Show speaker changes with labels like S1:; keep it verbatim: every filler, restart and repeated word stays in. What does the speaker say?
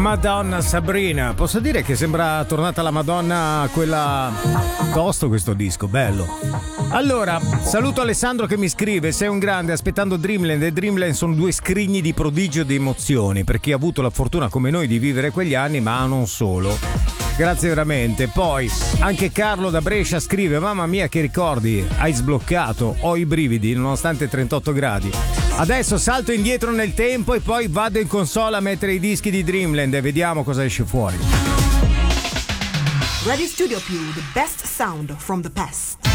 S1: Madonna Sabrina, posso dire che sembra tornata la Madonna quella tosto questo disco, bello. Allora, saluto Alessandro che mi scrive: sei un grande, aspettando Dreamland e Dreamland sono due scrigni di prodigio di emozioni per chi ha avuto la fortuna come noi di vivere quegli anni, ma non solo. Grazie veramente. Poi anche Carlo da Brescia scrive: mamma mia che ricordi, hai sbloccato, ho i brividi nonostante trentotto gradi. Adesso salto indietro nel tempo e poi vado in console a mettere i dischi di Dreamland e vediamo cosa esce fuori.
S2: Radio Studio Più, the best sound from the past.